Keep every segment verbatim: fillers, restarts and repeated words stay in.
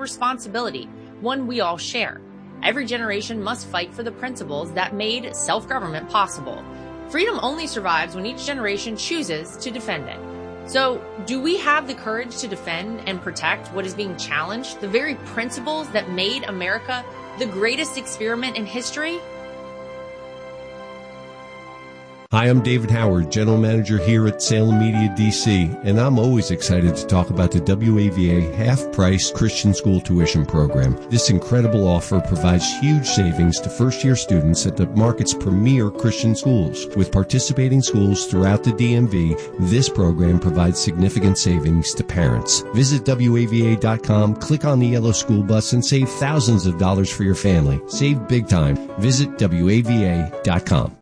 responsibility, one we all share. Every generation must fight for the principles that made self-government possible. Freedom only survives when each generation chooses to defend it. So, do we have the courage to defend and protect what is being challenged, the very principles that made America the greatest experiment in history? Hi, I'm David Howard, General Manager here at Salem Media D C, and I'm always excited to talk about the W A V A half-price Christian school tuition program. This incredible offer provides huge savings to first-year students at the market's premier Christian schools. With participating schools throughout the D M V, this program provides significant savings to parents. Visit W A V A dot com, click on the yellow school bus, and save thousands of dollars for your family. Save big time. Visit W A V A dot com.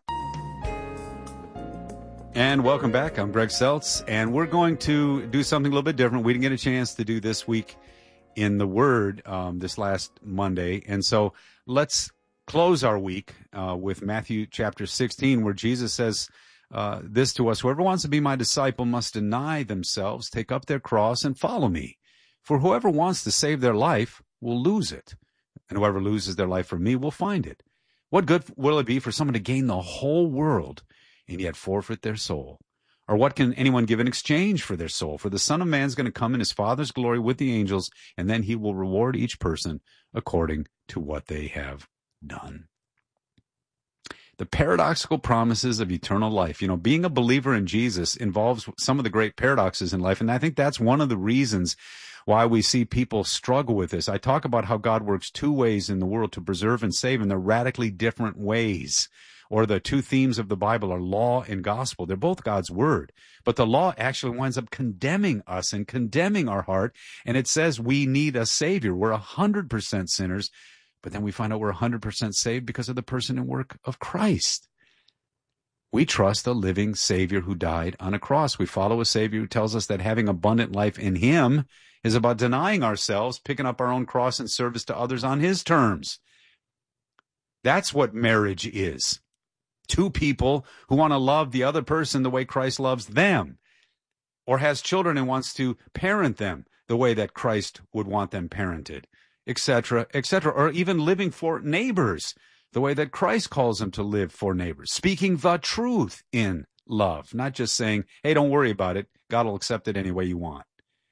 And welcome back. I'm Greg Seltz, and we're going to do something a little bit different. We didn't get a chance to do this week in the Word um, this last Monday, and so let's close our week uh, with Matthew chapter sixteen, where Jesus says uh, this to us: "Whoever wants to be my disciple must deny themselves, take up their cross, and follow me. For whoever wants to save their life will lose it, and whoever loses their life for me will find it. What good will it be for someone to gain the whole world and yet forfeit their soul? Or what can anyone give in exchange for their soul? For the Son of Man is going to come in his Father's glory with the angels, and then he will reward each person according to what they have done." The paradoxical promises of eternal life. You know, being a believer in Jesus involves some of the great paradoxes in life, and I think that's one of the reasons why we see people struggle with this. I talk about how God works two ways in the world to preserve and save, and they're radically different ways. Or the two themes of the Bible are law and gospel. They're both God's word. But the law actually winds up condemning us and condemning our heart. And it says we need a Savior. We're one hundred percent sinners. But then we find out we're one hundred percent saved because of the person and work of Christ. We trust a living Savior who died on a cross. We follow a Savior who tells us that having abundant life in him is about denying ourselves, picking up our own cross and service to others on his terms. That's what marriage is. Two people who want to love the other person the way Christ loves them, or has children and wants to parent them the way that Christ would want them parented, et cetera, et cetera, or even living for neighbors the way that Christ calls them to live for neighbors, speaking the truth in love, not just saying, hey, don't worry about it, God will accept it any way you want.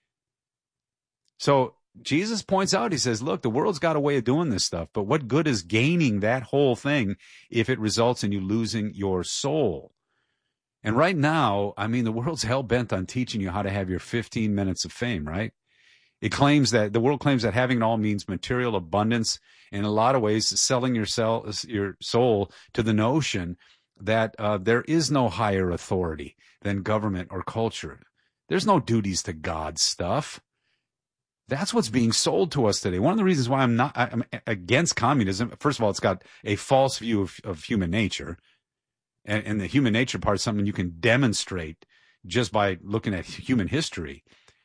So Jesus points out, he says, look, the world's got a way of doing this stuff, but what good is gaining that whole thing if it results in you losing your soul? And right now, I mean, the world's hell-bent on teaching you how to have your fifteen minutes of fame, right? It claims that, the world claims that having it all means material abundance, in a lot of ways, selling your, sell, your soul to the notion that uh, there is no higher authority than government or culture. There's no duties to God stuff. That's what's being sold to us today. One of the reasons why I'm not I'm against communism, first of all, it's got a false view of, of human nature. And, and the human nature part is something you can demonstrate just by looking at human history.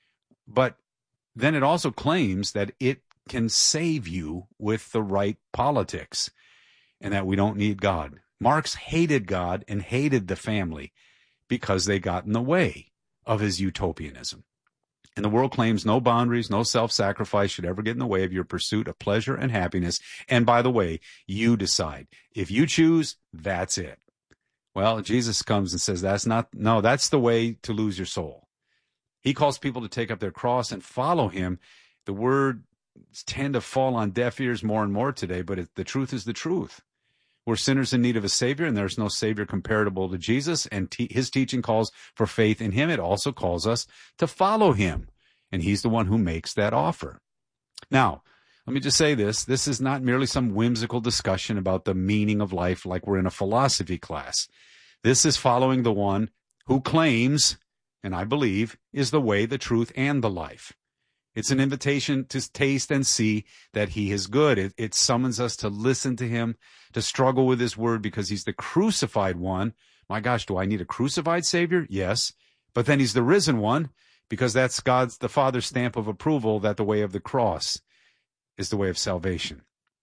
But then it also claims that it can save you with the right politics and that we don't need God. Marx hated God and hated the family because they got in the way of his utopianism. And the world claims no boundaries, no self-sacrifice should ever get in the way of your pursuit of pleasure and happiness. And by the way, you decide. If you choose, that's it. Well, Jesus comes and says, that's not, no, that's the way to lose your soul. He calls people to take up their cross and follow him. The words tend to fall on deaf ears more and more today, but it, the truth is the truth. We're sinners in need of a Savior, and there's no Savior comparable to Jesus, and te- his teaching calls for faith in him. It also calls us to follow him, and he's the one who makes that offer. Now, let me just say this. This is not merely some whimsical discussion about the meaning of life like we're in a philosophy class. This is following the one who claims, and I believe, is the way, the truth, and the life. It's an invitation to taste and see that he is good. It, it summons us to listen to him, to struggle with his word because he's the crucified one. My gosh, do I need a crucified Savior? Yes. But then he's the risen one because that's God's, the Father's stamp of approval that the way of the cross is the way of salvation.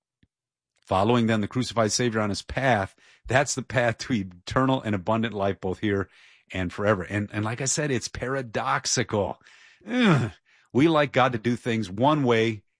Following then the crucified Savior on his path, that's the path to eternal and abundant life both here and forever. And, and like I said, it's paradoxical. Ugh. We like God to do things one way